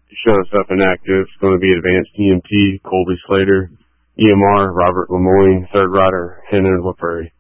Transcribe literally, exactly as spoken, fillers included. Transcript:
shows up inactive. It's going to be Advanced E M T, Colby Slater, E M R, Robert Lemoyne, Third Rider, Henry LaPrairie.